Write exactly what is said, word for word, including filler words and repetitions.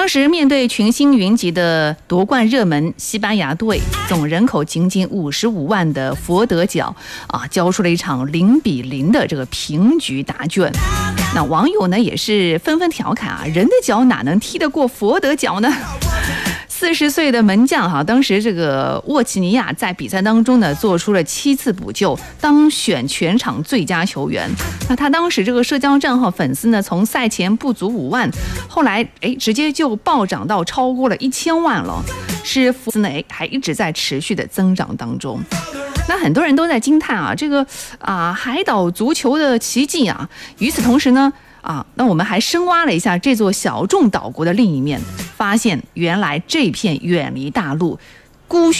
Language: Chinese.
时面对群星云集的夺冠热门西班牙队，总人口仅仅五十五万的佛得角啊，交出了一场零比零的这个平局答卷。那网友呢也是纷纷调侃啊，人的脚哪能踢得过佛得角呢？四十岁的门将哈，当时这个沃奇尼亚在比赛当中呢，做出了七次补救，当选全场最佳球员。那他当时这个社交账号粉丝呢，从赛前不足五万，后来哎直接就暴涨到超过了一千万了，是粉丝呢哎还一直在持续的增长当中。那很多人都在惊叹啊，这个啊海岛足球的奇迹啊。与此同时呢。啊，那我们还深挖了一下这座小众岛国的另一面，发现原来这片远离大陆、孤